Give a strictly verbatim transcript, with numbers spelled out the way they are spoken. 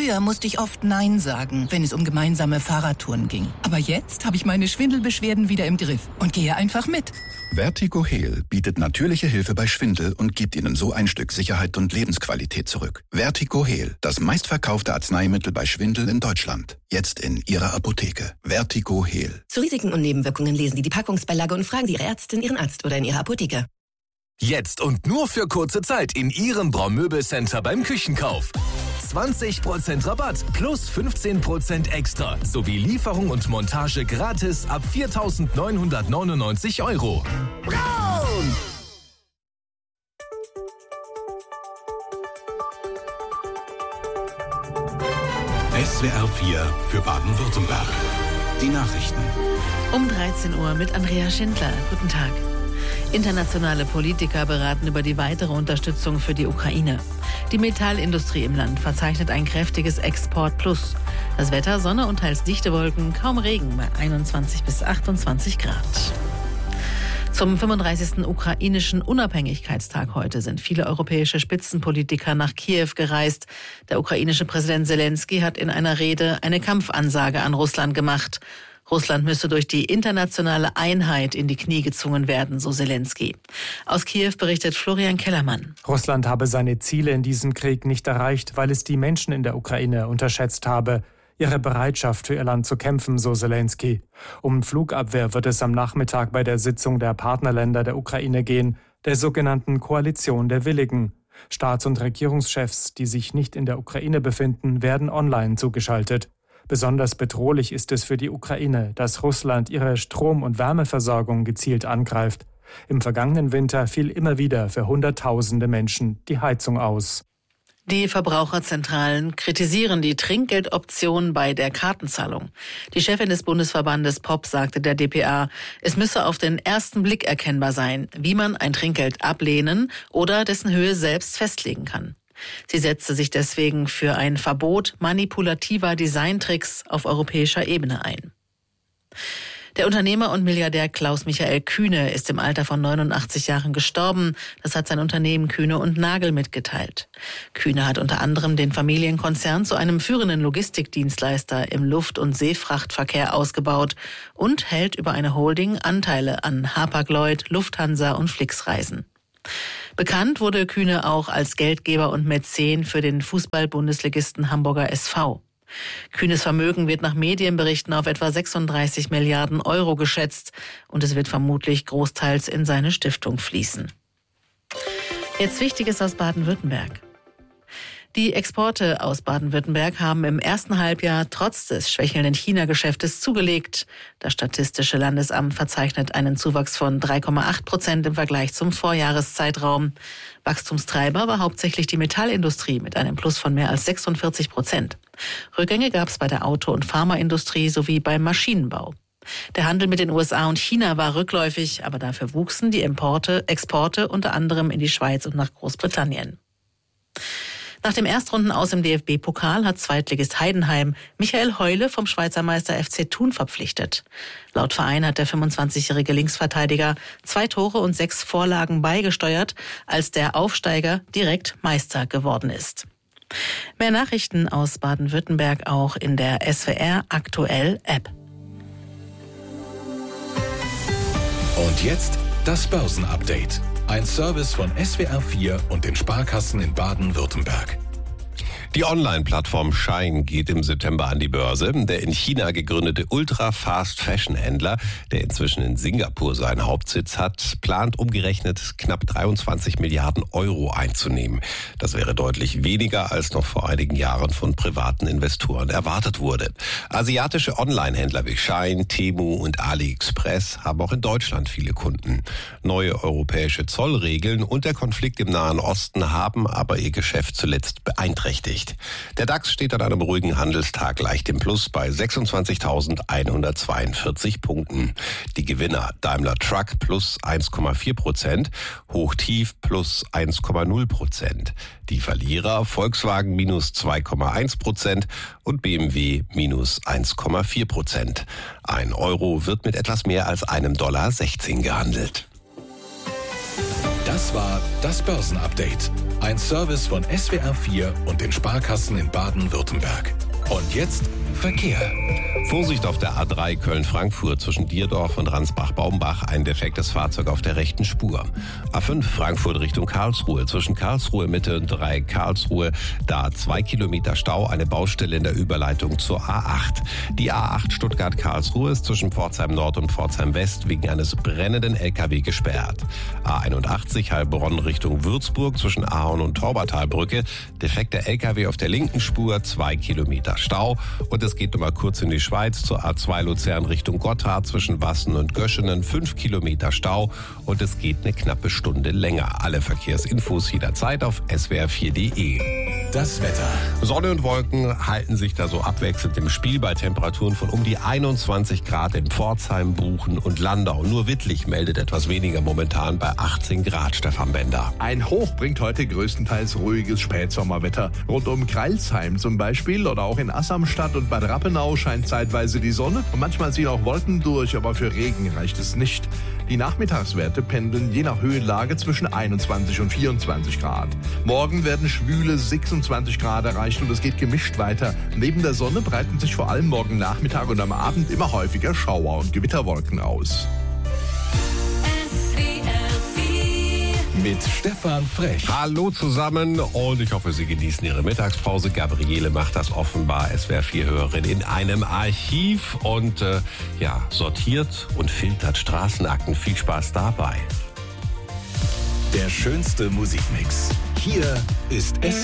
Früher musste ich oft Nein sagen, wenn es um gemeinsame Fahrradtouren ging. Aber jetzt habe ich meine Schwindelbeschwerden wieder im Griff und gehe einfach mit. Vertigo Heal bietet natürliche Hilfe bei Schwindel und gibt Ihnen so ein Stück Sicherheit und Lebensqualität zurück. Vertigo Heal, das meistverkaufte Arzneimittel bei Schwindel in Deutschland. Jetzt in Ihrer Apotheke. Vertigo Heal. Zu Risiken und Nebenwirkungen lesen Sie die Packungsbeilage und fragen Sie Ihre Ärztin, Ihren Arzt oder in Ihrer Apotheke. Jetzt und nur für kurze Zeit in Ihrem Braun-Möbel-Center beim Küchenkauf. zwanzig Prozent Rabatt plus fünfzehn Prozent extra sowie Lieferung und Montage gratis ab viertausendneunhundertneunundneunzig Euro. Braun! S W R vier für Baden-Württemberg. Die Nachrichten. Um dreizehn Uhr mit Andrea Schindler. Guten Tag. Internationale Politiker beraten über die weitere Unterstützung für die Ukraine. Die Metallindustrie im Land verzeichnet ein kräftiges Export-Plus. Das Wetter, Sonne und teils dichte Wolken, kaum Regen bei einundzwanzig bis achtundzwanzig Grad. Zum fünfunddreißigsten ukrainischen Unabhängigkeitstag heute sind viele europäische Spitzenpolitiker nach Kiew gereist. Der ukrainische Präsident Selensky hat in einer Rede eine Kampfansage an Russland gemacht. Russland müsse durch die internationale Einheit in die Knie gezwungen werden, so Selensky. Aus Kiew berichtet Florian Kellermann. Russland habe seine Ziele in diesem Krieg nicht erreicht, weil es die Menschen in der Ukraine unterschätzt habe. Ihre Bereitschaft für ihr Land zu kämpfen, so Selensky. Um Flugabwehr wird es am Nachmittag bei der Sitzung der Partnerländer der Ukraine gehen, der sogenannten Koalition der Willigen. Staats- und Regierungschefs, die sich nicht in der Ukraine befinden, werden online zugeschaltet. Besonders bedrohlich ist es für die Ukraine, dass Russland ihre Strom- und Wärmeversorgung gezielt angreift. Im vergangenen Winter fiel immer wieder für Hunderttausende Menschen die Heizung aus. Die Verbraucherzentralen kritisieren die Trinkgeldoption bei der Kartenzahlung. Die Chefin des Bundesverbandes P O P sagte der D P A, es müsse auf den ersten Blick erkennbar sein, wie man ein Trinkgeld ablehnen oder dessen Höhe selbst festlegen kann. Sie setzte sich deswegen für ein Verbot manipulativer Designtricks auf europäischer Ebene ein. Der Unternehmer und Milliardär Klaus-Michael Kühne ist im Alter von neunundachtzig Jahren gestorben. Das hat sein Unternehmen Kühne und Nagel mitgeteilt. Kühne hat unter anderem den Familienkonzern zu einem führenden Logistikdienstleister im Luft- und Seefrachtverkehr ausgebaut und hält über eine Holding Anteile an Hapag-Lloyd, Lufthansa und Flixreisen. Bekannt wurde Kühne auch als Geldgeber und Mäzen für den Fußball-Bundesligisten Hamburger S V. Kühnes Vermögen wird nach Medienberichten auf etwa sechsunddreißig Milliarden Euro geschätzt und es wird vermutlich großteils in seine Stiftung fließen. Jetzt Wichtiges aus Baden-Württemberg. Die Exporte aus Baden-Württemberg haben im ersten Halbjahr trotz des schwächelnden China-Geschäftes zugelegt. Das Statistische Landesamt verzeichnet einen Zuwachs von drei Komma acht Prozent im Vergleich zum Vorjahreszeitraum. Wachstumstreiber war hauptsächlich die Metallindustrie mit einem Plus von mehr als sechsundvierzig Prozent. Rückgänge gab es bei der Auto- und Pharmaindustrie sowie beim Maschinenbau. Der Handel mit den U S A und China war rückläufig, aber dafür wuchsen die Importe, Exporte unter anderem in die Schweiz und nach Großbritannien. Nach dem Erstrundenaus im D F B-Pokal hat Zweitligist Heidenheim Michael Heule vom Schweizer Meister F C Thun verpflichtet. Laut Verein hat der fünfundzwanzigjährige Linksverteidiger zwei Tore und sechs Vorlagen beigesteuert, als der Aufsteiger direkt Meister geworden ist. Mehr Nachrichten aus Baden-Württemberg auch in der S W R Aktuell App. Und jetzt das Börsenupdate. Ein Service von S W R vier und den Sparkassen in Baden-Württemberg. Die Online-Plattform Shein geht im September an die Börse. Der in China gegründete Ultra-Fast-Fashion-Händler, der inzwischen in Singapur seinen Hauptsitz hat, plant umgerechnet knapp dreiundzwanzig Milliarden Euro einzunehmen. Das wäre deutlich weniger, als noch vor einigen Jahren von privaten Investoren erwartet wurde. Asiatische Online-Händler wie Shein, Temu und AliExpress haben auch in Deutschland viele Kunden. Neue europäische Zollregeln und der Konflikt im Nahen Osten haben aber ihr Geschäft zuletzt beeinträchtigt. Der DAX steht an einem ruhigen Handelstag leicht im Plus bei sechsundzwanzigtausendeinhundertzweiundvierzig Punkten. Die Gewinner Daimler Truck plus eins Komma vier Prozent, Hochtief plus eins Komma null Prozent. Die Verlierer Volkswagen minus zwei Komma eins Prozent und B M W minus eins Komma vier Prozent. Ein Euro wird mit etwas mehr als einem Dollar sechzehn gehandelt. Das war das Börsenupdate. Ein Service von S W R vier und den Sparkassen in Baden-Württemberg. Und jetzt Verkehr. Vorsicht auf der A drei Köln-Frankfurt zwischen Dierdorf und Ransbach-Baumbach. Ein defektes Fahrzeug auf der rechten Spur. A fünf Frankfurt Richtung Karlsruhe. Zwischen Karlsruhe Mitte und drei Karlsruhe. Da zwei Kilometer Stau. Eine Baustelle in der Überleitung zur A acht. Die A acht Stuttgart-Karlsruhe ist zwischen Pforzheim Nord und Pforzheim West wegen eines brennenden L K W gesperrt. A einundachtzig Heilbronn Richtung Würzburg zwischen Ahorn und Taubertalbrücke. Defekter L K W auf der linken Spur. Zwei Kilometer Stau. Und es geht nochmal kurz in die Schweiz zur A zwei Luzern Richtung Gotthard zwischen Wassen und Göschenen. Fünf Kilometer Stau und es geht eine knappe Stunde länger. Alle Verkehrsinfos jederzeit auf S W R vier punkt de. Das Wetter. Sonne und Wolken halten sich da so abwechselnd im Spiel bei Temperaturen von um die einundzwanzig Grad in Pforzheim, Buchen und Landau. Nur Wittlich meldet etwas weniger momentan bei achtzehn Grad, Stefan Bender. Ein Hoch bringt heute größtenteils ruhiges Spätsommerwetter. Rund um Kreilsheim zum Beispiel oder auch in Assamstadt und Bad Rappenau scheint zeitweise die Sonne und manchmal ziehen auch Wolken durch, aber für Regen reicht es nicht. Die Nachmittagswerte pendeln je nach Höhenlage zwischen einundzwanzig und vierundzwanzig Grad. Morgen werden schwüle sechsundzwanzig Grad erreicht und es geht gemischt weiter. Neben der Sonne breiten sich vor allem morgen Nachmittag und am Abend immer häufiger Schauer und Gewitterwolken aus. Mit Stefan Frech. Hallo zusammen und ich hoffe, Sie genießen Ihre Mittagspause. Gabriele macht das offenbar, S W R vier-Hörerin, in einem Archiv und äh, ja, sortiert und filtert Straßenakten. Viel Spaß dabei. Der schönste Musikmix. Hier ist S